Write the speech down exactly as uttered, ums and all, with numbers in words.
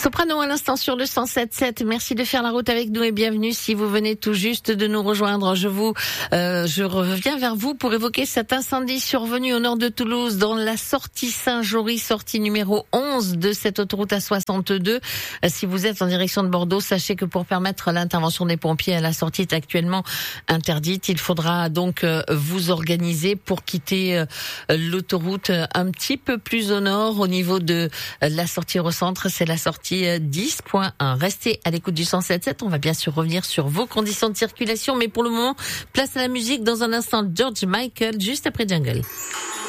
Soprano à l'instant sur le cent sept sept. Merci de faire la route avec nous et bienvenue si vous venez tout juste de nous rejoindre. Je vous, euh, je reviens vers vous pour évoquer cet incendie survenu au nord de Toulouse dans la sortie Saint-Jory, sortie numéro onze de cette autoroute A soixante-deux. Si vous êtes en direction de Bordeaux, sachez que pour permettre l'intervention des pompiers, la sortie est actuellement interdite. Il faudra donc vous organiser pour quitter l'autoroute un petit peu plus au nord au niveau de la sortie au centre. C'est la sortie dix point un. Restez à l'écoute du cent sept sept. On va bien sûr revenir sur vos conditions de circulation, mais pour le moment, place à la musique. Dans un instant, George Michael, juste après Jungle.